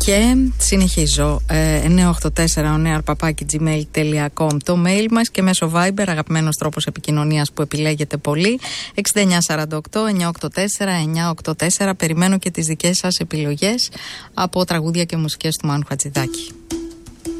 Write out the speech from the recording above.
Και συνεχίζω 984onear@gmail.com το mail μας και μέσω Viber, αγαπημένος τρόπος επικοινωνίας που επιλέγετε πολύ, 6948-984-984. Περιμένω και τις δικές σας επιλογές από τραγούδια και μουσικές του Μάνου Χατζηδάκη.